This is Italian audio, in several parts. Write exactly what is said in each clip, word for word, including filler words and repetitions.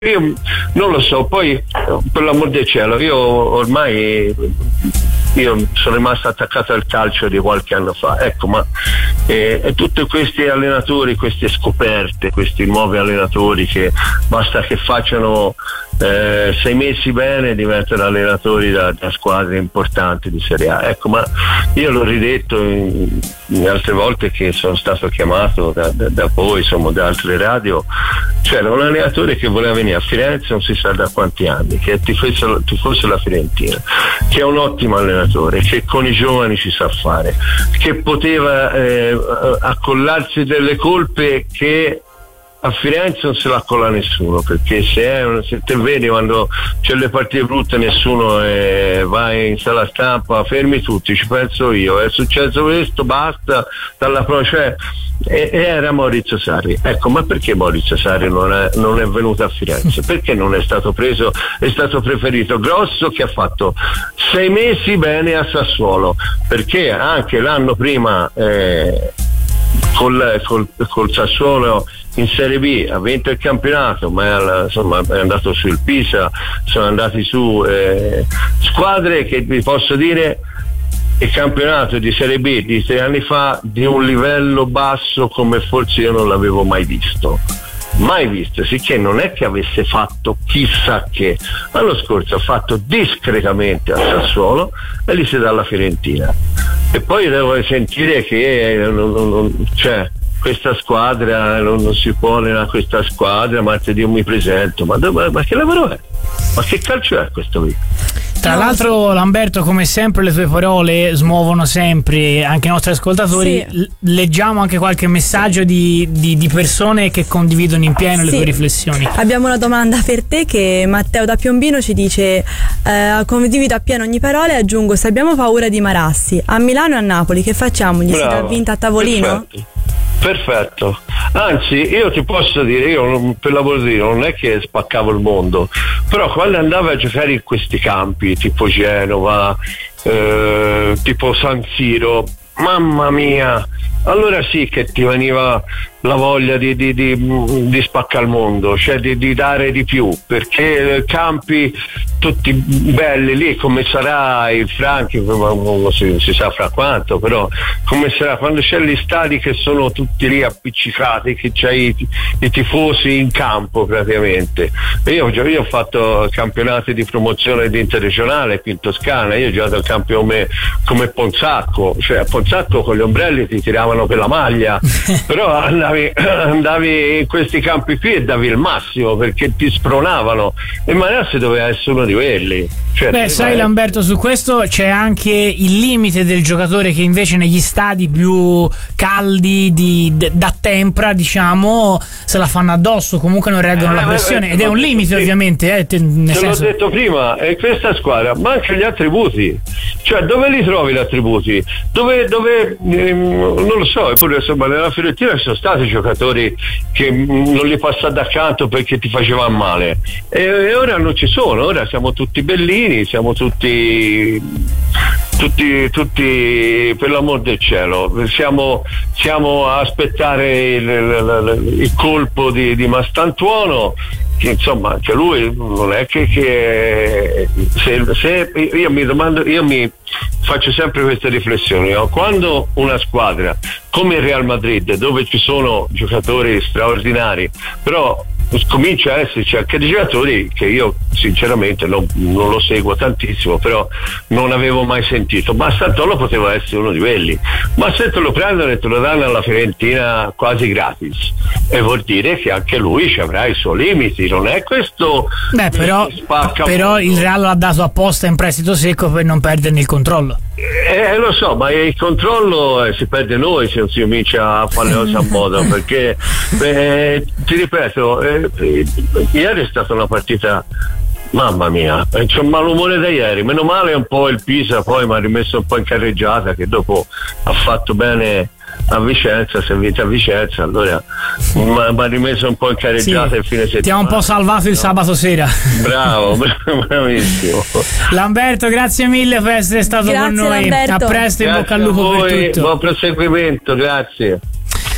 io non lo so, poi per l'amor del cielo, io ormai io sono rimasto attaccato al calcio di qualche anno fa, ecco, ma eh, e tutti questi allenatori, queste scoperte, questi nuovi allenatori che basta che facciano eh, sei mesi bene diventano allenatori da, da squadre importanti di Serie A, ecco, ma io l'ho ridetto in, in altre volte che sono stato chiamato da, da, da voi, insomma, da altre radio. C'era un allenatore che voleva venire a Firenze non si sa da quanti anni, che è tifoso, tifoso della Fiorentina, che è un ottimo allenatore, che con i giovani ci sa fare, che poteva eh, accollarsi delle colpe che a Firenze non se la accolla nessuno, perché se, è, se te vedi quando c'è le partite brutte nessuno eh, va in sala stampa, fermi tutti, ci penso io, è successo questo, basta, dalla pro, cioè, e, e era Maurizio Sarri. Ecco, ma perché Maurizio Sarri non è, non è venuto a Firenze? Perché non è stato preso, è stato preferito Grosso, che ha fatto sei mesi bene a Sassuolo, perché anche l'anno prima eh, col, col, col Sassuolo in Serie B ha vinto il campionato, ma è, insomma, è andato sul Pisa, sono andati su eh, squadre che vi posso dire il campionato di Serie B di tre anni fa di un livello basso come forse io non l'avevo mai visto mai visto, sicché non è che avesse fatto chissà che. L'anno scorso ha fatto discretamente a Sassuolo e lì si dà alla Fiorentina, e poi devo sentire che non, non, non, cioè questa squadra non, non si può allenare questa squadra, martedì io mi presento, ma, ma, ma che lavoro è? Ma che calcio è questo qui? Tra l'altro, Lamberto, come sempre le tue parole smuovono sempre anche i nostri ascoltatori. Sì. Leggiamo anche qualche messaggio di, di, di persone che condividono in pieno sì. le tue riflessioni. Abbiamo una domanda per te che Matteo da Piombino ci dice eh, condivido appieno ogni parola e aggiungo: se abbiamo paura di Marassi a Milano e a Napoli che facciamo? Gli Bravo. Si dà vinta a tavolino? Perfetto. Perfetto, anzi io ti posso dire, io per lavoro non è che spaccavo il mondo, però quando andavo a giocare in questi campi tipo Genova, eh, tipo San Siro, mamma mia, allora sì che ti veniva la voglia di, di, di, di spaccare il mondo, cioè di, di dare di più, perché campi tutti belli lì, come sarà il Franchi, non si, si sa fra quanto, però come sarà quando c'è gli stadi che sono tutti lì appiccicati, che c'è i, i tifosi in campo praticamente. E io, io ho fatto campionati di promozione di interregionale qui in Toscana, io ho giocato al campo come, come Ponzacco, cioè a Ponzacco con gli ombrelli ti tiravano per la maglia, però andavi, andavi in questi campi qui e davi il massimo perché ti spronavano, e Marassi doveva essere uno di quelli. Cioè, beh, sai, Lamberto, su questo c'è anche il limite del giocatore che invece negli stadi più caldi di, d- da tempra, diciamo, se la fanno addosso, comunque non reggono eh, la pressione, eh, ed è un limite, sì. ovviamente eh, te, nel te senso... l'ho detto prima, e questa squadra manca gli attributi, cioè dove li trovi gli attributi? Dove, dove ehm, non lo so, eppure insomma nella Fiorentina ci sono stati giocatori che mh, non li passati accanto perché ti facevano male, e, e ora non ci sono, ora siamo tutti bellini, siamo tutti tutti, tutti per l'amor del cielo, siamo, siamo a aspettare il, il, il colpo di, di Mastantuono, che insomma anche lui non è che, che se, se io mi domando, io mi faccio sempre queste riflessioni, no? Quando una squadra come il Real Madrid, dove ci sono giocatori straordinari, però comincia a esserci anche dei giocatori che io sinceramente non, non lo seguo tantissimo, però non avevo mai sentito, ma Santoro poteva essere uno di quelli, ma se te lo prendono e te lo danno alla Fiorentina quasi gratis, e vuol dire che anche lui ci avrà i suoi limiti, non è questo. Beh, però, però il Real l'ha dato apposta in prestito secco per non perderne il controllo. Eh, lo so, ma il controllo eh, si perde noi se non si comincia a fare le cose a modo, perché eh, ti ripeto, eh, eh, ieri è stata una partita, mamma mia, eh, c'ho un malumore da ieri, meno male un po' il Pisa poi mi ha rimesso un po' in carreggiata, che dopo ha fatto bene a Vicenza, si è vinto a Vicenza, allora mi ha rimesso un po' in carreggiata, sì, il fine settimana. Ti ha un po' salvato il no? sabato sera. Bravo, bravissimo. Lamberto, grazie mille per essere stato grazie, con noi. Lamberto. A presto, in bocca al lupo per tutto. Buon proseguimento, grazie.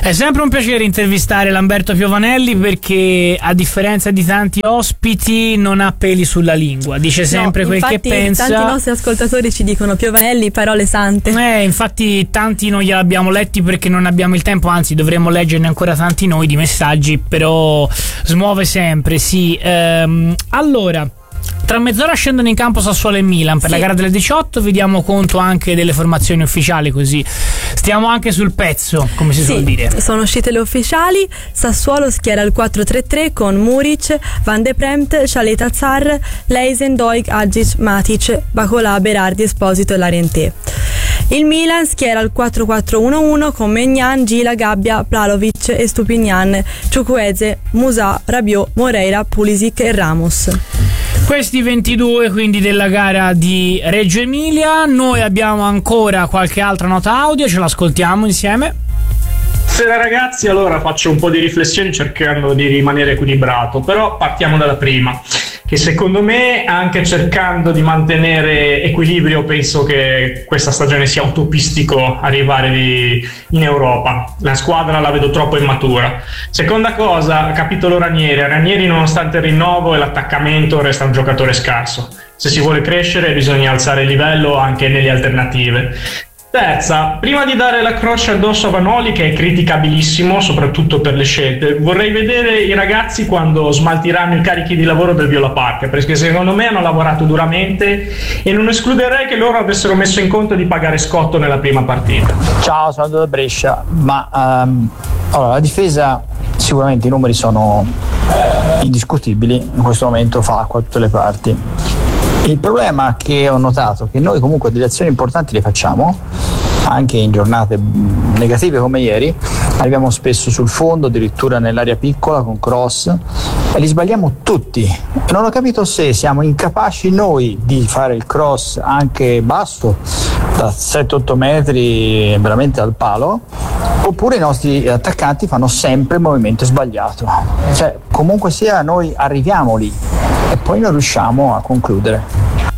È sempre un piacere intervistare Lamberto Piovanelli, perché a differenza di tanti ospiti non ha peli sulla lingua, dice sempre no, quel infatti, che pensa. Tanti nostri ascoltatori ci dicono Piovanelli parole sante. Eh, infatti tanti non gliel'abbiamo letti perché non abbiamo il tempo, anzi dovremmo leggerne ancora tanti noi di messaggi, però smuove sempre, sì. Ehm, allora, tra mezz'ora scendono in campo Sassuolo e Milan per sì. la gara delle diciotto, vi diamo conto anche delle formazioni ufficiali, così stiamo anche sul pezzo, come si sì, suol dire. Sono uscite le ufficiali. Sassuolo schiera il quattro tre tre con Muric, Van de Premt, Shaleta Zar, Leisen, Doig, Agic, Matic, Bacola, Berardi, Esposito e Larienté. Il Milan schiera il quattro quattro uno uno con Maignan, Gila, Gabbia, Plalovic e Stupignan, Chukwueze, Musa, Rabiot, Moreira, Pulisic e Ramos. Questi ventidue quindi della gara di Reggio Emilia. Noi abbiamo ancora qualche altra nota audio, ce l'ascoltiamo insieme. Buonasera ragazzi, allora faccio un po' di riflessioni cercando di rimanere equilibrato, però partiamo dalla prima, che secondo me, anche cercando di mantenere equilibrio, penso che questa stagione sia utopistico arrivare di, in Europa. La squadra la vedo troppo immatura. Seconda cosa, capitolo Ranieri. Ranieri, nonostante il rinnovo e l'attaccamento, resta un giocatore scarso. Se si vuole crescere bisogna alzare il livello anche nelle alternative. Terza, prima di dare la croce addosso a Vanoli, che è criticabilissimo soprattutto per le scelte, vorrei vedere i ragazzi quando smaltiranno i carichi di lavoro del Viola Park, perché secondo me hanno lavorato duramente e non escluderei che loro avessero messo in conto di pagare scotto nella prima partita. Ciao, sono da Brescia, ma um, allora, la difesa, sicuramente i numeri sono indiscutibili, in questo momento fa acqua a tutte le parti. Il problema che ho notato è che noi comunque delle azioni importanti le facciamo, anche in giornate negative come ieri, arriviamo spesso sul fondo, addirittura nell'area piccola con cross, e li sbagliamo tutti. Non ho capito se siamo incapaci noi di fare il cross anche basso, da sette otto metri veramente al palo, oppure i nostri attaccanti fanno sempre il movimento sbagliato. Cioè, comunque sia, noi arriviamo lì e poi non riusciamo a concludere.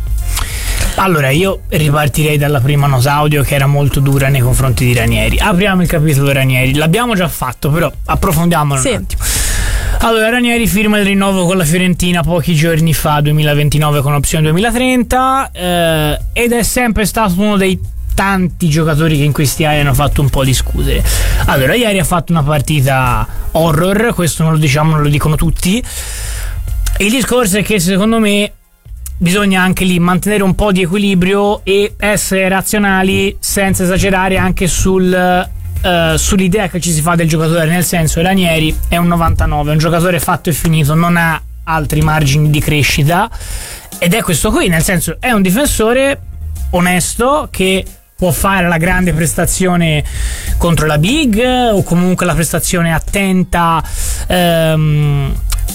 Allora, io ripartirei dalla prima nota audio, che era molto dura nei confronti di Ranieri. Apriamo il capitolo Ranieri, l'abbiamo già fatto, però approfondiamolo sì. un attimo. Allora, Ranieri firma il rinnovo con la Fiorentina pochi giorni fa, duemilaventinove con opzione duemilatrenta, eh, ed è sempre stato uno dei tanti giocatori che in questi anni hanno fatto un po' discutere. Allora, ieri ha fatto una partita horror, questo non lo diciamo, non lo dicono tutti. Il discorso è che secondo me bisogna anche lì mantenere un po' di equilibrio e essere razionali senza esagerare anche sul uh, sull'idea che ci si fa del giocatore, nel senso, Ranieri è un novantanove, è un giocatore fatto e finito, non ha altri margini di crescita, ed è questo qui, nel senso, è un difensore onesto che può fare la grande prestazione contro la big, o comunque la prestazione attenta ehm,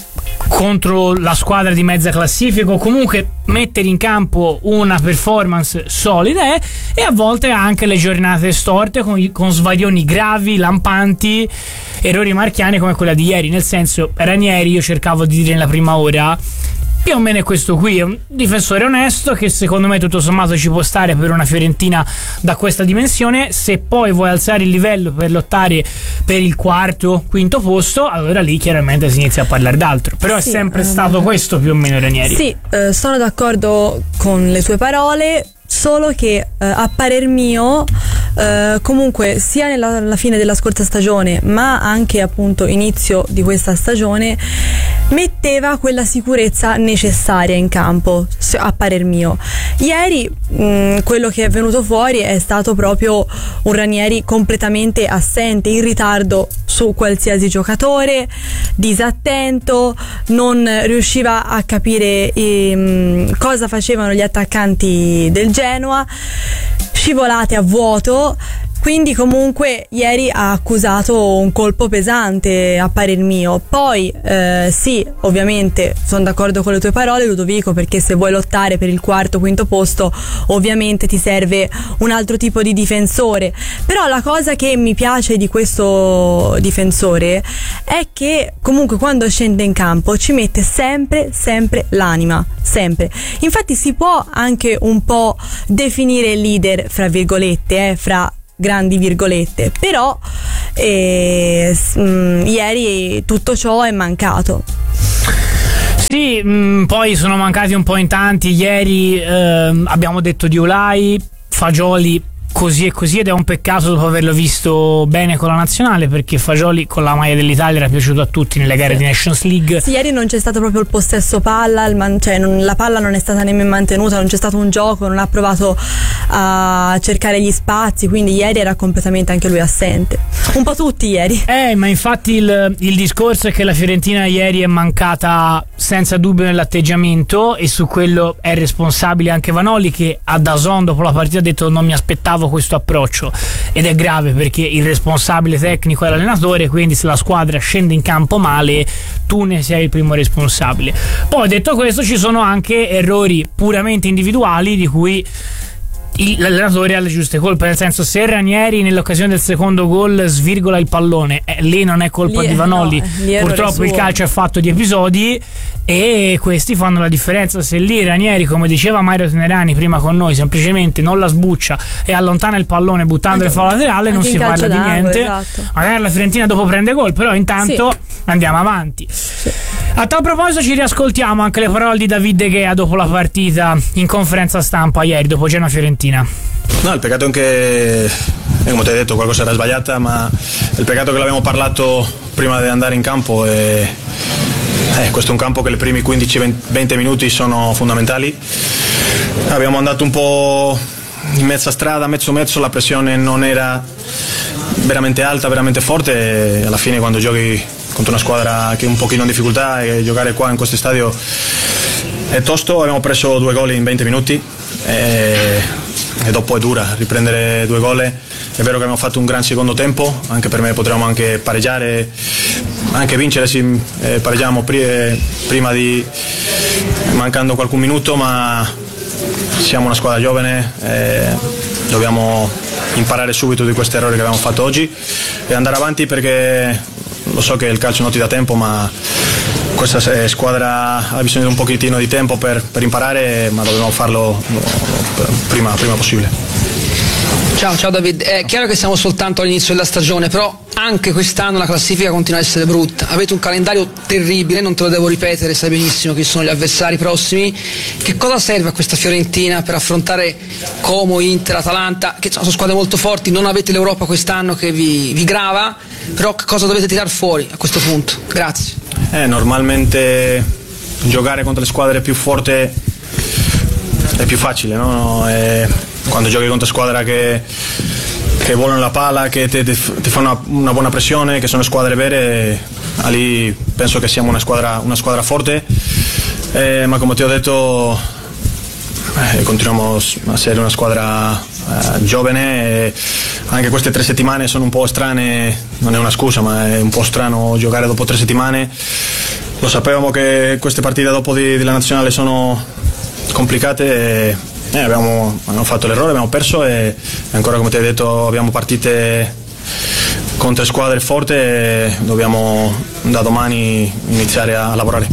contro la squadra di mezza classifica, o comunque mettere in campo una performance solida, eh, e a volte anche le giornate storte con, con svarioni gravi, lampanti, errori marchiani come quella di ieri. Nel senso, Ranieri, io cercavo di dire nella prima ora, più o meno è questo qui, è un difensore onesto che secondo me tutto sommato ci può stare per una Fiorentina da questa dimensione. Se poi vuoi alzare il livello per lottare per il quarto, quinto posto, allora lì chiaramente si inizia a parlare d'altro, però sì, è sempre eh, stato questo più o meno Ranieri. Sì, eh, sono d'accordo con le tue parole, solo che eh, a parer mio eh, comunque sia nella, alla fine della scorsa stagione ma anche appunto inizio di questa stagione metteva quella sicurezza necessaria in campo, a parer mio. Ieri mh, quello che è venuto fuori è stato proprio un Ranieri completamente assente, in ritardo su qualsiasi giocatore, disattento, non riusciva a capire ehm, cosa facevano gli attaccanti del Genoa, scivolate a vuoto. Quindi comunque ieri ha accusato un colpo pesante a parer mio. Poi eh, sì, ovviamente sono d'accordo con le tue parole, Ludovico, perché se vuoi lottare per il quarto quinto posto ovviamente ti serve un altro tipo di difensore. Però la cosa che mi piace di questo difensore è che comunque quando scende in campo ci mette sempre sempre l'anima, sempre. Infatti si può anche un po' definire leader fra virgolette, eh, fra grandi virgolette, però e mh, ieri tutto ciò è mancato. Sì, mh, poi sono mancati un po' in tanti. Ieri ehm, abbiamo detto di Olai, Fagioli così e così, ed è un peccato dopo averlo visto bene con la nazionale, perché Fagioli con la maglia dell'Italia era piaciuto a tutti nelle gare di Nations League. Sì, ieri non c'è stato proprio il possesso palla, il man- cioè non, la palla non è stata nemmeno mantenuta, non c'è stato un gioco, non ha provato a cercare gli spazi, quindi ieri era completamente anche lui assente. Un po' tutti ieri. Eh, ma infatti il, il discorso è che la Fiorentina ieri è mancata senza dubbio nell'atteggiamento, e su quello è responsabile anche Vanoli, che a D A Z N dopo la partita ha detto non mi aspettavo questo approccio, ed è grave perché il responsabile tecnico è l'allenatore, quindi se la squadra scende in campo male tu ne sei il primo responsabile. Poi detto questo ci sono anche errori puramente individuali di cui l'allenatore ha le giuste colpe, nel senso, se Ranieri nell'occasione del secondo gol svirgola il pallone, eh, lì non è colpa lì, di Vanoli, no, purtroppo il suo. calcio è fatto di episodi e questi fanno la differenza. Se lì Ranieri, come diceva Mario Tenerani prima con noi, semplicemente non la sbuccia e allontana il pallone buttando il fallo laterale, non si parla di niente. Esatto. Magari la Fiorentina dopo prende gol, però intanto sì, andiamo avanti. Sì. A tal proposito ci riascoltiamo anche le parole di David De Gea dopo la partita in conferenza stampa ieri dopo Genoa Fiorentina. No, il peccato è che, come ti hai detto, qualcosa era sbagliata, ma il peccato che l'abbiamo parlato prima di andare in campo è, eh, questo è un campo che i primi quindici venti minuti sono fondamentali. Abbiamo andato un po' in mezza strada, mezzo mezzo, la pressione non era veramente alta, veramente forte, e alla fine quando giochi contro una squadra che è un pochino in difficoltà, e giocare qua in questo stadio è tosto. Abbiamo preso due gol in venti minuti e, e dopo è dura riprendere due gol. È vero che abbiamo fatto un gran secondo tempo, anche per me potremmo anche pareggiare, anche vincere, sì, eh, pareggiamo pri- prima di mancando qualche minuto, ma siamo una squadra giovane, eh, dobbiamo imparare subito di questi errori che abbiamo fatto oggi e andare avanti, perché lo so che il calcio non ti dà tempo, ma questa squadra ha bisogno di un pochettino di tempo per, per imparare, ma dobbiamo farlo prima, prima possibile. Ciao, ciao David, è chiaro che siamo soltanto all'inizio della stagione, però anche quest'anno la classifica continua a essere brutta, avete un calendario terribile, non te lo devo ripetere, sai benissimo chi sono gli avversari prossimi. Che cosa serve a questa Fiorentina per affrontare Como, Inter, Atalanta, che sono squadre molto forti? Non avete l'Europa quest'anno che vi, vi grava, però che cosa dovete tirar fuori a questo punto? Grazie. Eh, normalmente giocare contro le squadre più forti è più facile, no? E quando giochi contro squadre che, che volano la palla, che ti, ti, ti fanno una, una buona pressione, che sono squadre vere, lì penso che siamo una squadra, una squadra forte, eh, ma come ti ho detto eh, continuiamo a essere una squadra eh, giovane, e anche queste tre settimane sono un po' strane, non è una scusa, ma è un po' strano giocare dopo tre settimane. Lo sapevamo che queste partite dopo di, della nazionale sono complicate, e, Eh, abbiamo, abbiamo fatto l'errore, abbiamo perso, e ancora, come ti hai detto, abbiamo partite contro squadre forti e dobbiamo da domani iniziare a lavorare.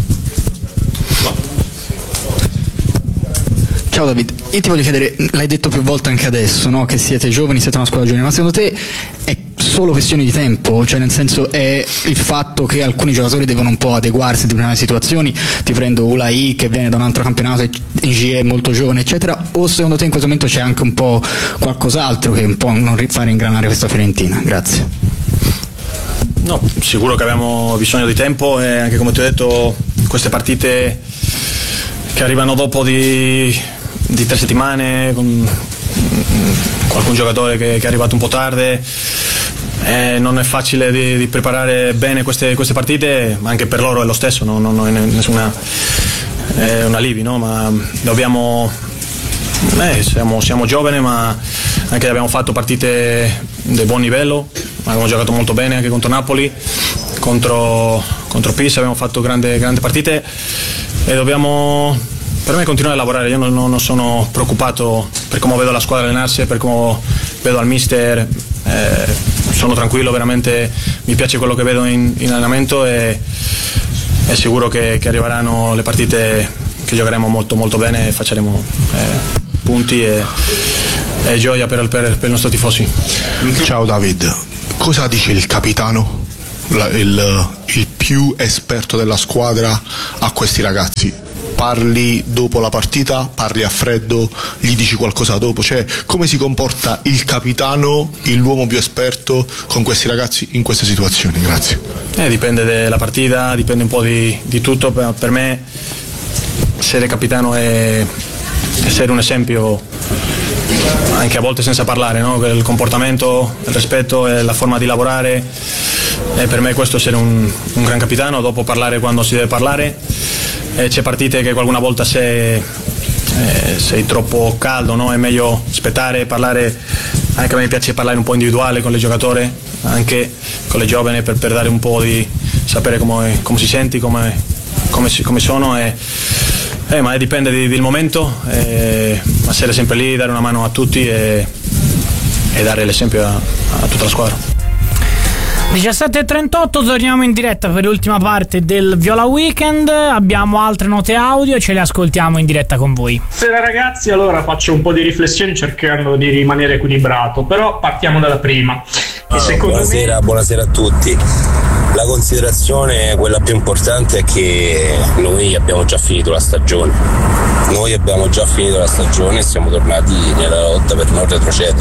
Ciao David, io ti voglio chiedere, l'hai detto più volte anche adesso, no? Che siete giovani, siete una squadra giovane, ma secondo te è solo questione di tempo? Cioè, nel senso, è il fatto che alcuni giocatori devono un po' adeguarsi a determinate situazioni? Ti prendo Ulai che viene da un altro campionato, in G è molto giovane, eccetera, o secondo te in questo momento c'è anche un po' qualcos'altro che un po' non fa ingranare questa Fiorentina? Grazie. No, sicuro che abbiamo bisogno di tempo, e anche, come ti ho detto, queste partite che arrivano dopo di di tre settimane con qualcun giocatore che, che è arrivato un po' tardi, eh, non è facile di, di preparare bene queste, queste partite, ma anche per loro è lo stesso, no? Non è nessuna è un alivio, no? Ma dobbiamo eh, siamo, siamo giovani, ma anche abbiamo fatto partite di buon livello, abbiamo giocato molto bene anche contro Napoli, contro, contro Pisa abbiamo fatto grandi grandi partite, e dobbiamo, per me, continuare a lavorare. Io non, non sono preoccupato per come vedo la squadra allenarsi, per come vedo al mister, eh, sono tranquillo, veramente mi piace quello che vedo in, in allenamento, e è sicuro che, che arriveranno le partite che giocheremo molto molto bene e facciamo eh, punti e, e gioia per, per, per i nostri tifosi. Ciao David, cosa dice il capitano, la, il, il più esperto della squadra, a questi ragazzi? Parli dopo la partita, parli a freddo, gli dici qualcosa dopo? Cioè, come si comporta il capitano, l'uomo più esperto, con questi ragazzi in queste situazioni? Grazie. Eh, dipende dalla partita, dipende un po' di, di tutto. Per, per me essere capitano è essere un esempio, anche a volte senza parlare, no? Il comportamento, il rispetto e la forma di lavorare, e per me questo è essere un, un gran capitano. Dopo parlare quando si deve parlare, e c'è partite che qualcuna volta se eh, sei troppo caldo, no? È meglio aspettare, parlare. Anche a me piace parlare un po' individuale con le giocatori, anche con le giovani, per, per dare un po' di sapere come, come si senti, come, come, come sono, e, eh, ma dipende di, del momento, eh, ma essere sempre lì, dare una mano a tutti e, e dare l'esempio a, a tutta la squadra. diciassette e trentotto, torniamo in diretta per l'ultima parte del Viola Weekend. Abbiamo altre note audio e ce le ascoltiamo in diretta con voi. Buonasera ragazzi, allora faccio un po' di riflessioni cercando di rimanere equilibrato, però partiamo dalla prima. Ah, buonasera, me... buonasera a tutti. La considerazione, quella più importante, è che noi abbiamo già finito la stagione. Noi abbiamo già finito la stagione e siamo tornati nella lotta per non retrocedere.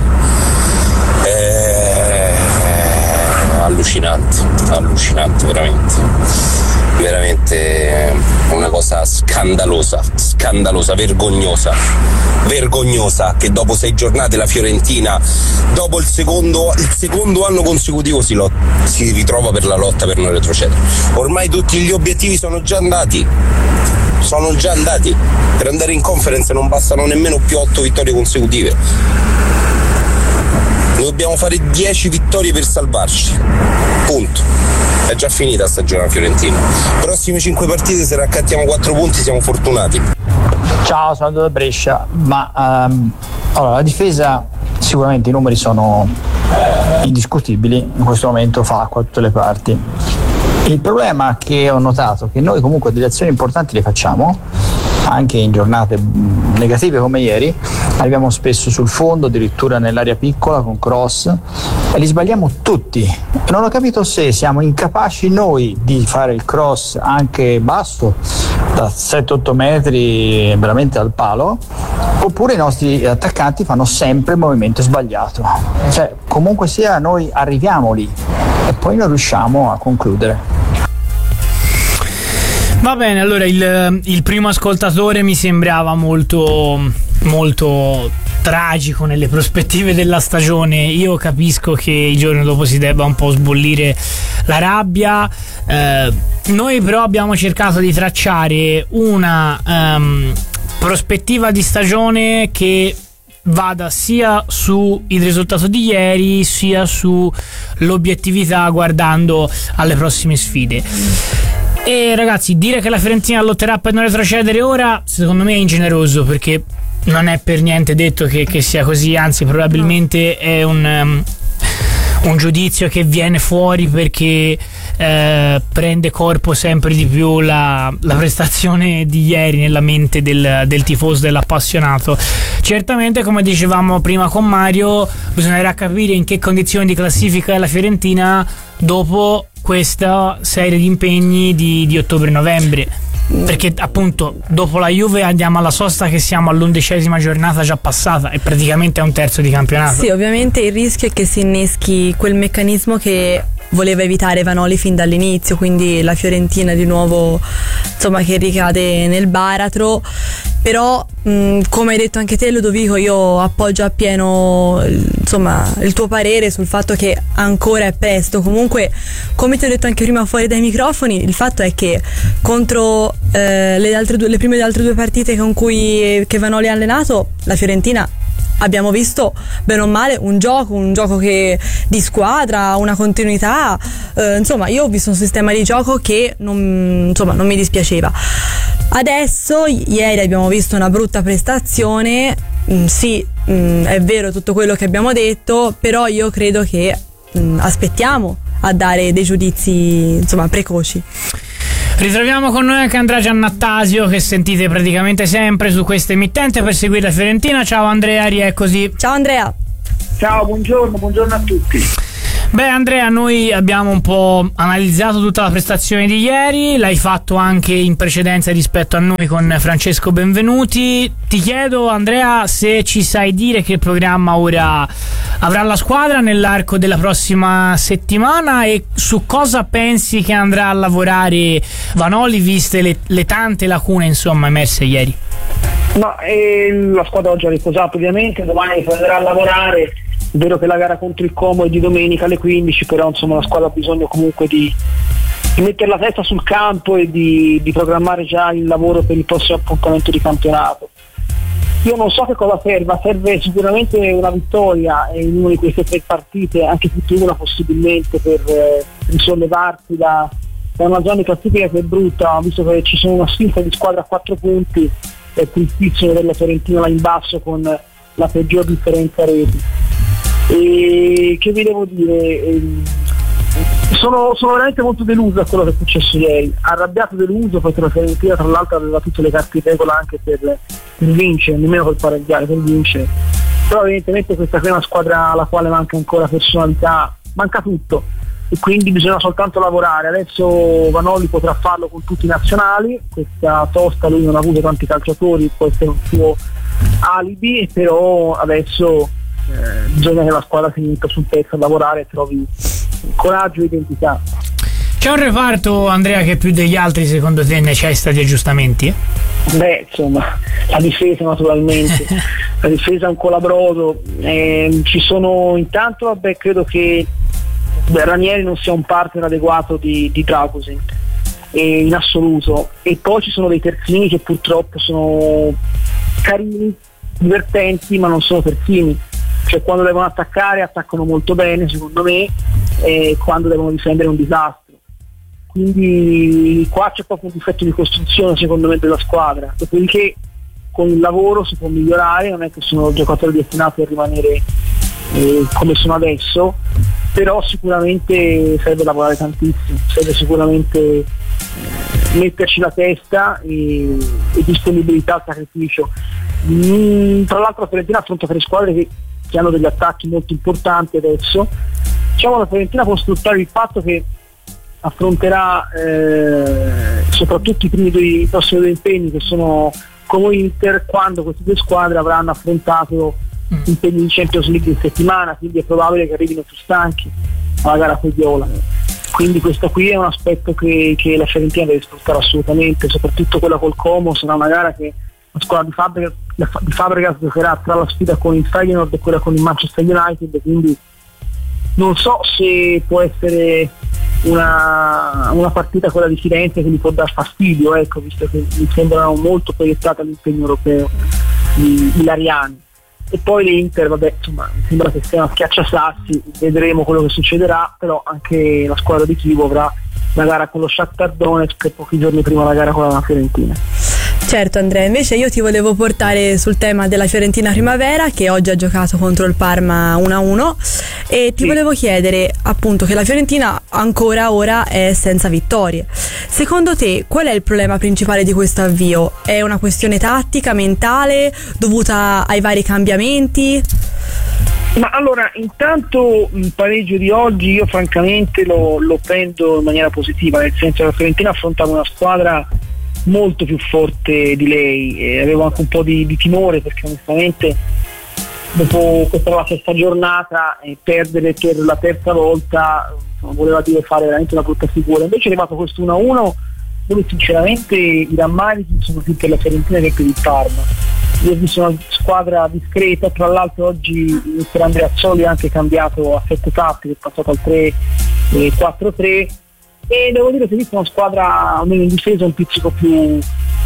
Eh... allucinante, allucinante, veramente, veramente una cosa scandalosa, scandalosa, vergognosa, vergognosa, che dopo sei giornate la Fiorentina, dopo il secondo, il secondo anno consecutivo si, lot, si ritrova per la lotta per non retrocedere. Ormai tutti gli obiettivi sono già andati, sono già andati, per andare in Conference non bastano nemmeno più otto vittorie consecutive. Noi dobbiamo fare dieci vittorie per salvarci, punto. È già finita la stagione a Fiorentina. Prossime cinque partite, se raccattiamo quattro punti siamo fortunati. Ciao, sono da Brescia, ma um, allora, la difesa, sicuramente i numeri sono indiscutibili, in questo momento fa acqua a tutte le parti. Il problema che ho notato è che noi comunque delle azioni importanti le facciamo, anche in giornate negative come ieri, arriviamo spesso sul fondo, addirittura nell'area piccola con cross, e li sbagliamo tutti. Non ho capito se siamo incapaci noi di fare il cross anche basso, da sette otto metri veramente al palo, oppure i nostri attaccanti fanno sempre il movimento sbagliato. Cioè, comunque sia, noi arriviamo lì e poi non riusciamo a concludere. Va bene, allora il, il primo ascoltatore mi sembrava molto, molto tragico nelle prospettive della stagione. Io capisco che il giorno dopo si debba un po' sbollire la rabbia. Eh, noi però abbiamo cercato di tracciare una um, prospettiva di stagione che vada sia sul risultato di ieri sia sull'obiettività guardando alle prossime sfide. E ragazzi, dire che la Fiorentina lotterà per non retrocedere ora, secondo me è ingeneroso, perché non è per niente detto che, che sia così, anzi probabilmente è un, um, un giudizio che viene fuori perché eh, prende corpo sempre di più la, la prestazione di ieri nella mente del, del tifoso, dell'appassionato. Certamente, come dicevamo prima con Mario, bisognerà capire in che condizioni di classifica è la Fiorentina dopo questa serie di impegni di, di ottobre-novembre, perché appunto dopo la Juve andiamo alla sosta che siamo all'undicesima giornata già passata e praticamente a un terzo di campionato. Sì, ovviamente il rischio è che si inneschi quel meccanismo che voleva evitare Vanoli fin dall'inizio, quindi la Fiorentina di nuovo, insomma, che ricade nel baratro. Però mh, come hai detto anche te, Ludovico, io appoggio appieno insomma il tuo parere sul fatto che ancora è presto. Comunque, come ti ho detto anche prima fuori dai microfoni, il fatto è che contro eh, le, altre due, le prime altre due partite con cui che Vanoli ha allenato, la Fiorentina abbiamo visto bene o male un gioco, un gioco che di squadra, una continuità, eh, insomma io ho visto un sistema di gioco che non, insomma, non mi dispiaceva. Adesso, ieri abbiamo visto una brutta prestazione, mm, sì, mm, è vero tutto quello che abbiamo detto, però io credo che mm, aspettiamo a dare dei giudizi, insomma, precoci. Ritroviamo con noi anche Andrea Giannattasio, che sentite praticamente sempre su questa emittente per seguire la Fiorentina. Ciao Andrea, rieccoci. Ciao Andrea. Ciao, buongiorno, buongiorno a tutti. Beh Andrea, noi abbiamo un po' analizzato tutta la prestazione di ieri, l'hai fatto anche in precedenza rispetto a noi con Francesco Benvenuti. Ti chiedo Andrea se ci sai dire che programma ora avrà la squadra nell'arco della prossima settimana e su cosa pensi che andrà a lavorare Vanoli, viste le, le tante lacune insomma emerse ieri. No, eh, la squadra oggi ha riposato ovviamente, domani prenderà a lavorare. È vero che la gara contro il Como è di domenica alle quindici, però insomma la squadra ha bisogno comunque di, di mettere la testa sul campo e di, di programmare già il lavoro per il prossimo appuntamento di campionato. Io non so che cosa serva, serve sicuramente una vittoria in una di queste tre partite, anche più di una possibilmente, per eh, risollevarsi da, da una zona di classifica che è brutta, visto che ci sono una sfilza di squadre a quattro punti, è tristissimo vedere la Fiorentina là in basso con la peggior differenza reti. E che vi devo dire, sono, sono veramente molto deluso da quello che è successo ieri, arrabbiato, deluso, perché la Fiorentina tra l'altro aveva tutte le carte in regola anche per, per vincere, nemmeno per pareggiare, per vincere, però evidentemente questa è una squadra alla quale manca ancora personalità, manca tutto e quindi bisogna soltanto lavorare. Adesso Vanoli potrà farlo con tutti i nazionali, questa tosta lui non ha avuto tanti calciatori, può essere un suo alibi, però adesso Eh, bisogna che la squadra si metta sul pezzo a lavorare e trovi coraggio e identità. C'è un reparto, Andrea, che più degli altri secondo te necessita di aggiustamenti? Beh, insomma, la difesa naturalmente, la difesa è un colabrodo, eh, ci sono intanto, vabbè, credo che beh, Ranieri non sia un partner adeguato di, di Dragusin, eh, in assoluto, e poi ci sono dei terzini che purtroppo sono carini, divertenti, ma non sono terzini. Cioè quando devono attaccare attaccano molto bene secondo me, e quando devono difendere è un disastro, quindi qua c'è proprio un difetto di costruzione secondo me della squadra. Dopodiché con il lavoro si può migliorare, non è che sono giocatori destinati a rimanere eh, come sono adesso, però sicuramente serve lavorare tantissimo, serve sicuramente eh, metterci la testa e, e disponibilità al sacrificio. Mm, tra l'altro la Fiorentina affronta tre squadre che che hanno degli attacchi molto importanti adesso. Diciamo la Fiorentina può sfruttare il fatto che affronterà eh, soprattutto i primi due, i prossimi due impegni che sono come Inter, quando queste due squadre avranno affrontato mm. impegni di Champions League in settimana, quindi è probabile che arrivino più stanchi alla gara con Viola. Quindi questo qui è un aspetto che, che la Fiorentina deve sfruttare assolutamente, soprattutto quella col Como sarà una gara che la squadra di Fabregas, di Fabregas giocherà tra la sfida con il Feyenoord e quella con il Manchester United, quindi non so se può essere una, una partita quella di Firenze che gli può dar fastidio, ecco, visto che mi sembrano molto proiettati all'impegno europeo i, i Lariani. E poi l'Inter, vabbè, insomma, mi sembra che sia una schiacciasassi, vedremo quello che succederà, però anche la squadra di Chievo avrà la gara con lo Shakhtar Donetsk e pochi giorni prima la gara con la Fiorentina. Certo Andrea, invece io ti volevo portare sul tema della Fiorentina Primavera, che oggi ha giocato contro il Parma uno a uno, e ti sì. volevo chiedere appunto che la Fiorentina ancora ora è senza vittorie. Secondo te qual è il problema principale di questo avvio? È una questione tattica, mentale, dovuta ai vari cambiamenti? Ma allora, intanto il pareggio di oggi io francamente lo, lo prendo in maniera positiva, nel senso che la Fiorentina affrontava una squadra molto più forte di lei e avevo anche un po' di, di timore, perché onestamente dopo questa era la sesta giornata e perdere per la terza volta insomma, voleva dire fare veramente una brutta figura. Invece è arrivato questo uno a uno dove sinceramente i rammarichi sono più per la Fiorentina che per il Parma. Io ho visto una squadra discreta, tra l'altro oggi il mister Andreazzoli ha anche cambiato a sette tappi, è passato al tre quattro tre, e devo dire che ho visto una squadra almeno in difesa un pizzico più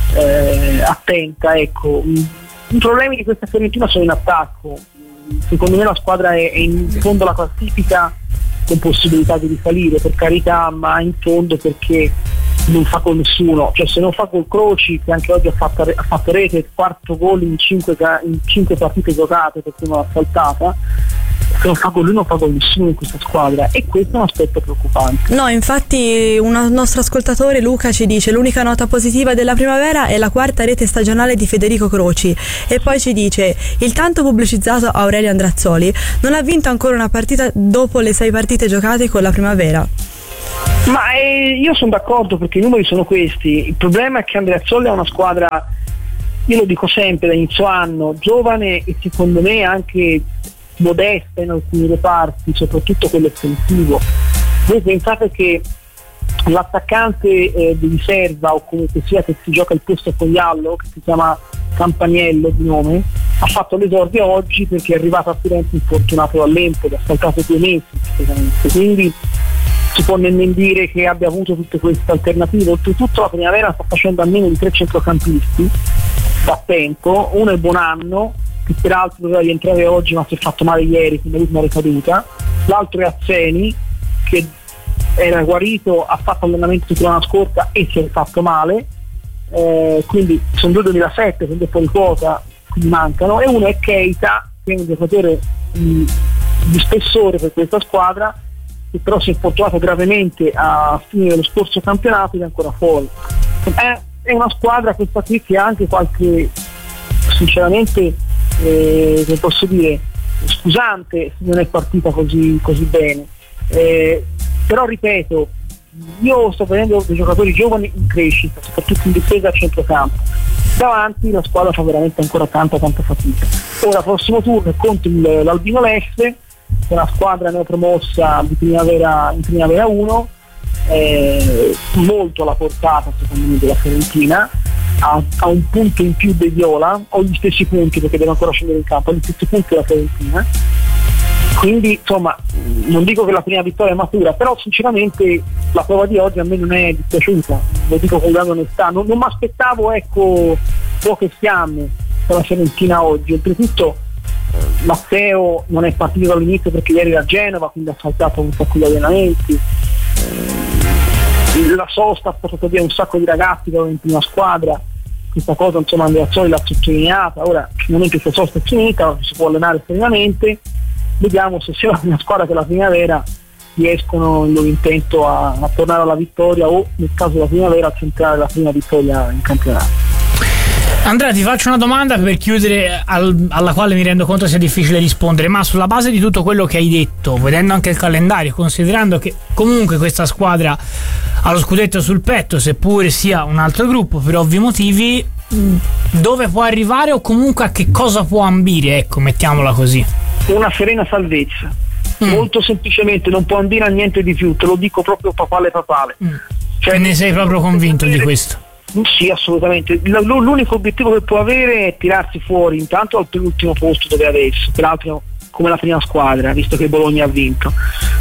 eh, attenta, ecco. I problemi di questa Fiorentina sono in attacco, secondo me la squadra è, è in fondo alla classifica con possibilità di risalire, per carità, ma in fondo perché non fa con nessuno, cioè se non fa col Croci, che anche oggi ha fatto, ha fatto rete, quarto gol in cinque, in cinque partite giocate perché non l'ha saltata, che non fa gol lui, non fa gol nessuno in questa squadra, e questo è un aspetto preoccupante. No, infatti un nostro ascoltatore Luca ci dice: l'unica nota positiva della primavera è la quarta rete stagionale di Federico Croci, e poi ci dice: il tanto pubblicizzato Aurelio Andrazzoli non ha vinto ancora una partita dopo le sei partite giocate con la primavera. Ma eh, io sono d'accordo, perché i numeri sono questi. Il problema è che Andreazzoli ha una squadra, io lo dico sempre da inizio anno, giovane e secondo me anche modesta in alcuni reparti, soprattutto quello offensivo. Voi pensate che l'attaccante eh, di riserva, o comunque sia che si gioca il posto a Cogliallo, che si chiama Campaniello di nome, ha fatto l'esordio oggi perché è arrivato a Firenze infortunato dall'Empoli, ha saltato due mesi praticamente, quindi si può nemmeno dire che abbia avuto tutte queste alternative. Oltretutto la primavera sta facendo almeno di tre centrocampisti da tempo. Uno è Bonanno, che peraltro doveva rientrare oggi ma si è fatto male ieri, quindi l'ultima ricaduta. L'altro è Azzeni, che era guarito, ha fatto allenamento settimana scorsa e si è fatto male, eh, quindi sono due duemilasette, quindi è fuori quota, quindi mancano. E uno è Keita, che è un giocatore di, di spessore per questa squadra, che però si è infortunato gravemente a fine dello scorso campionato ed è ancora fuori. È, è una squadra questa qui che ha anche qualche, sinceramente, eh, che posso dire, scusante se non è partita così, così bene. Eh, però ripeto, io sto vedendo dei giocatori giovani in crescita, soprattutto in difesa a centrocampo. Davanti la squadra fa veramente ancora tanta tanta fatica. Ora prossimo turno è contro il, l'Albino Lesse, che è una squadra neopromossa di primavera, in primavera uno, eh, molto alla portata secondo me della Fiorentina, ha, ha un punto in più dei Viola, o gli stessi punti perché deve ancora scendere in campo, gli stessi punti della Fiorentina. Quindi insomma non dico che la prima vittoria è matura, però sinceramente la prova di oggi a me non è dispiaciuta, lo dico con grande onestà, non, non mi aspettavo ecco poche fiamme per la Fiorentina oggi. Oltretutto Matteo non è partito dall'inizio perché ieri era a Genova, quindi ha saltato un sacco di allenamenti, la sosta ha portato via un sacco di ragazzi che erano in prima squadra. Questa cosa insomma Andreazzoli l'ha sottolineata. Ora finalmente questa sosta è finita, si può allenare serenamente. Vediamo se sia una squadra che la primavera riescono il loro intento a, a tornare alla vittoria, o nel caso della primavera a centrare la prima vittoria in campionato. Andrea, ti faccio una domanda per chiudere, al, alla quale mi rendo conto sia difficile rispondere, ma sulla base di tutto quello che hai detto, vedendo anche il calendario, considerando che comunque questa squadra ha lo scudetto sul petto, seppure sia un altro gruppo per ovvi motivi, dove può arrivare o comunque a che cosa può ambire, ecco, mettiamola così? Una serena salvezza, mm. molto semplicemente, non può ambire a niente di più, te lo dico proprio papale papale. Mm. Cioè, e ne sei proprio convinto di questo? Sì, assolutamente. L'unico obiettivo che può avere è tirarsi fuori intanto al penultimo posto dove è adesso, peraltro come la prima squadra, visto che Bologna ha vinto,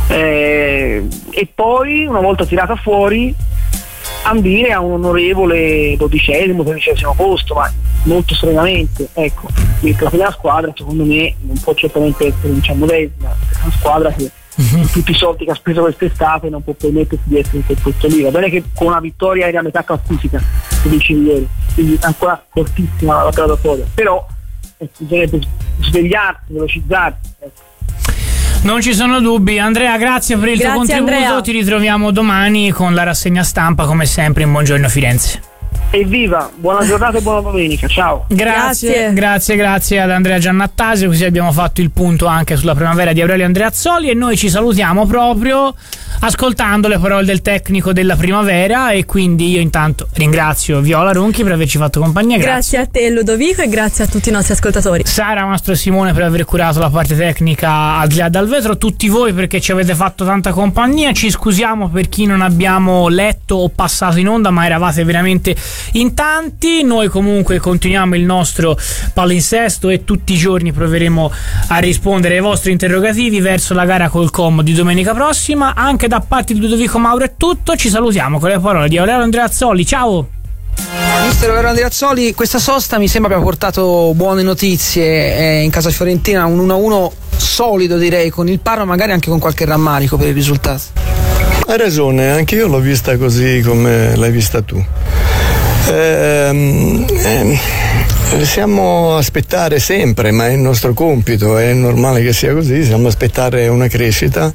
eh, e poi una volta tirata fuori ambire a un onorevole dodicesimo, tredicesimo posto, ma molto serenamente, ecco. La prima squadra secondo me non può certamente essere diciannovesima, è una squadra che uh-huh. tutti i soldi che ha speso quest'estate non può permettersi di essere in quel posto lì. Va bene che con una vittoria era a metà classifica, come dicevi ieri, quindi ancora fortissima la graduatoria, però ecco, bisognerebbe svegliarsi, velocizzarsi, ecco. Non ci sono dubbi. Andrea, grazie per il grazie, tuo contributo. Andrea. Ti ritroviamo domani con la rassegna stampa come sempre in Buongiorno Firenze. Evviva, buona giornata e buona domenica, ciao. Grazie, grazie, grazie, grazie ad Andrea Giannattasio, così abbiamo fatto il punto anche sulla primavera di Aurelio Andreazzoli e noi ci salutiamo proprio ascoltando le parole del tecnico della primavera, e quindi io intanto ringrazio Viola Ronchi per averci fatto compagnia. Grazie, grazie a te Ludovico e grazie a tutti i nostri ascoltatori. Sara, Mastro Simone per aver curato la parte tecnica al di là dal vetro, tutti voi perché ci avete fatto tanta compagnia. Ci scusiamo per chi non abbiamo letto o passato in onda, ma eravate veramente in tanti. Noi comunque continuiamo il nostro palinsesto e tutti i giorni proveremo a rispondere ai vostri interrogativi verso la gara col Com di domenica prossima. Anche da parte di Ludovico Mauro è tutto, ci salutiamo con le parole di Aurelio Andreazzoli. Ciao! Mister Aurelio Andreazzoli, questa sosta mi sembra abbia portato buone notizie eh, in casa fiorentina, un uno a uno solido direi con il Parma, magari anche con qualche rammarico per il risultato. Hai ragione, anche io l'ho vista così come l'hai vista tu. Ehm, ehm, Siamo aspettare sempre, ma è il nostro compito, è normale che sia così, siamo aspettare una crescita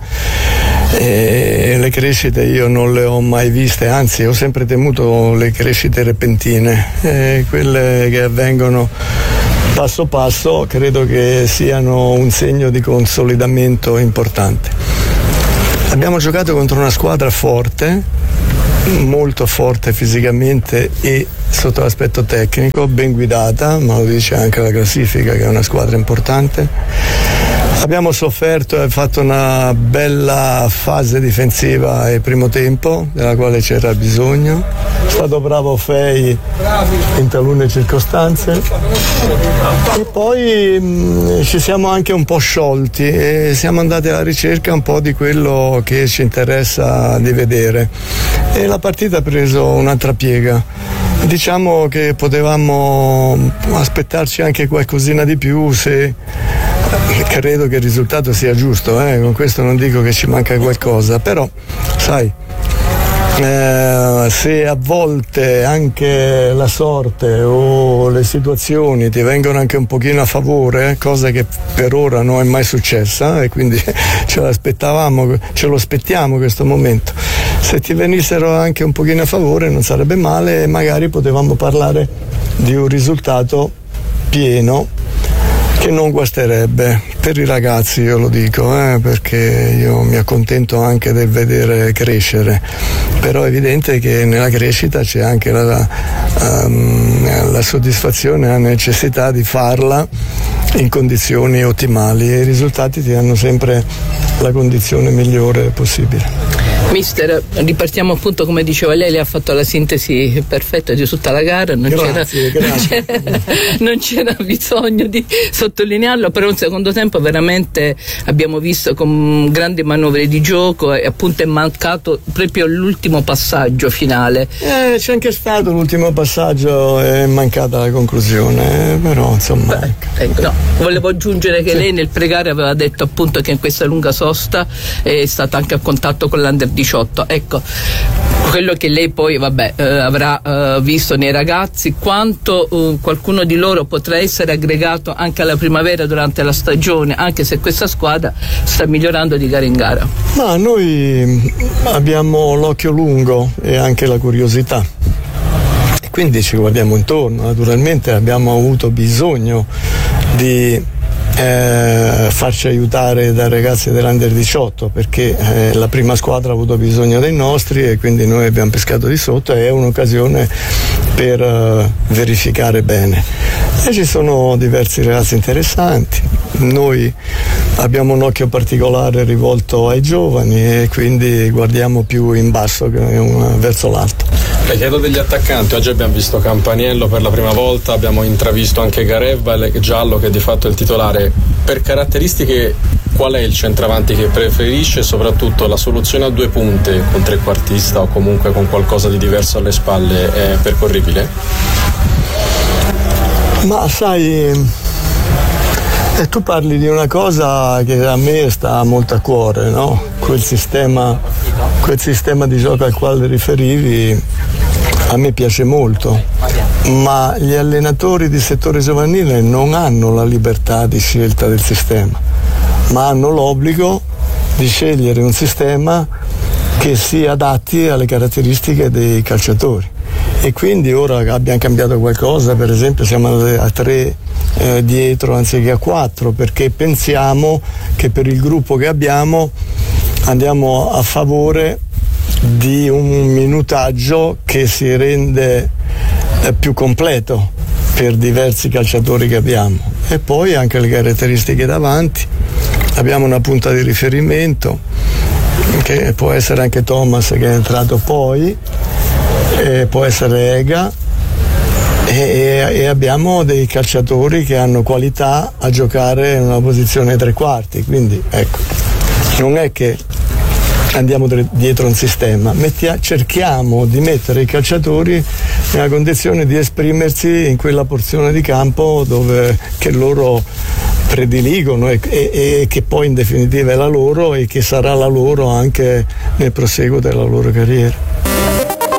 e le crescite io non le ho mai viste, anzi ho sempre temuto le crescite repentine, e quelle che avvengono passo passo credo che siano un segno di consolidamento importante. Abbiamo giocato contro una squadra forte, molto forte fisicamente e sotto l'aspetto tecnico, ben guidata, ma lo dice anche la classifica che è una squadra importante. Abbiamo sofferto e fatto una bella fase difensiva il primo tempo, della quale c'era bisogno. È stato bravo Fei in talune circostanze e poi mh, ci siamo anche un po' sciolti e siamo andati alla ricerca un po' di quello che ci interessa di vedere e la partita ha preso un'altra piega. Diciamo che potevamo aspettarci anche qualcosina di più se credo che il risultato sia giusto, eh? Con questo non dico che ci manca qualcosa, però sai, eh, se a volte anche la sorte o le situazioni ti vengono anche un pochino a favore, cosa che per ora non è mai successa e quindi ce l'aspettavamo, ce lo aspettiamo questo momento, se ti venissero anche un pochino a favore non sarebbe male e magari potevamo parlare di un risultato pieno che non guasterebbe per i ragazzi, io lo dico, eh, perché io mi accontento anche del vedere crescere, però è evidente che nella crescita c'è anche la, um, la soddisfazione, la necessità di farla in condizioni ottimali e i risultati ti danno sempre la condizione migliore possibile. Mister, ripartiamo appunto come diceva lei, lei ha fatto la sintesi perfetta di tutta la gara, non, grazie, c'era, grazie. Non, c'era, non c'era bisogno di sottolinearlo, però un secondo tempo veramente abbiamo visto con grandi manovre di gioco e appunto è mancato proprio l'ultimo passaggio finale. Eh, c'è anche stato l'ultimo passaggio, è mancata la conclusione, però insomma. Beh, ecco, no, volevo aggiungere che sì. Lei nel pregare aveva detto appunto che in questa lunga sosta è stata anche a contatto con l'Under diciotto, ecco quello che lei poi vabbè eh, avrà eh, visto nei ragazzi, quanto eh, qualcuno di loro potrà essere aggregato anche alla primavera durante la stagione, anche se questa squadra sta migliorando di gara in gara. Ma noi abbiamo l'occhio lungo e anche la curiosità e quindi ci guardiamo intorno, naturalmente abbiamo avuto bisogno di Eh, farci aiutare dai ragazzi dell'Under diciotto perché eh, la prima squadra ha avuto bisogno dei nostri e quindi noi abbiamo pescato di sotto e è un'occasione per eh, verificare bene e ci sono diversi ragazzi interessanti, noi abbiamo un occhio particolare rivolto ai giovani e quindi guardiamo più in basso che un, verso l'alto. Le chiedo degli attaccanti, oggi abbiamo visto Campaniello per la prima volta, abbiamo intravisto anche Garevba e Giallo che di fatto è il titolare. Per caratteristiche qual è il centravanti che preferisce e soprattutto la soluzione a due punte con trequartista o comunque con qualcosa di diverso alle spalle è percorribile? Ma sai, eh, tu parli di una cosa che a me sta molto a cuore, no? Quel sistema, quel sistema di gioco al quale riferivi a me piace molto, ma gli allenatori di settore giovanile non hanno la libertà di scelta del sistema, ma hanno l'obbligo di scegliere un sistema che si adatti alle caratteristiche dei calciatori. E quindi ora abbiamo cambiato qualcosa, per esempio siamo andati a tre eh, dietro anziché a quattro, perché pensiamo che per il gruppo che abbiamo andiamo a favore di un minutaggio che si rende eh, più completo per diversi calciatori che abbiamo e poi anche le caratteristiche davanti. Abbiamo una punta di riferimento che può essere anche Thomas che è entrato poi, e può essere Ega e, e, e abbiamo dei calciatori che hanno qualità a giocare in una posizione tre quarti, quindi ecco, non è che andiamo dietro un sistema, Mettia, cerchiamo di mettere i calciatori nella condizione di esprimersi in quella porzione di campo dove, che loro prediligono e, e, e che poi in definitiva è la loro e che sarà la loro anche nel proseguo della loro carriera.